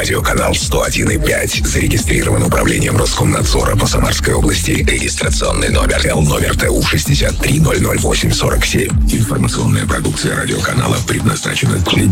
Радиоканал 101,5. Зарегистрирован управлением Роскомнадзора по Самарской области. Регистрационный номер Л-номер ТУ 63 008 47. Информационная продукция радиоканала предназначена для